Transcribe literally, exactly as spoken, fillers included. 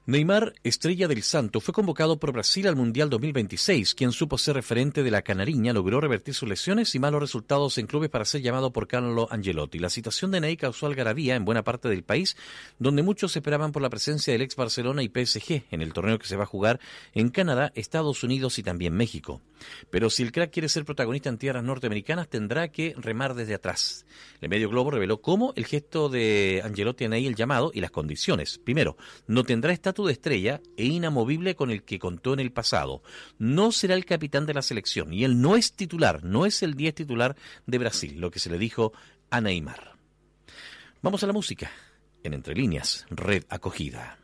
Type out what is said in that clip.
Neymar, estrella del Santo, fue convocado por Brasil al Mundial dos mil veintiséis. Quien supo ser referente de la Canariña logró revertir sus lesiones y malos resultados en clubes para ser llamado por Carlo Ancelotti. La situación de Ney causó algarabía en buena parte del país, donde muchos esperaban por la presencia del ex Barcelona y P S G en el torneo que se va a jugar en Canadá, Estados Unidos y también México. Pero si el crack quiere ser protagonista en tierras norteamericanas, tendrá que remar desde atrás. El medio Globo reveló cómo el gesto de Ancelotti a Ney, el llamado y las condiciones. Primero, no tendrá estatus de estrella e inamovible con el que contó en el pasado. No será el capitán de la selección y él no es titular, no es el diez titular de Brasil, lo que se le dijo a Neymar. Vamos a la música. En Entre Líneas, Red Acogida.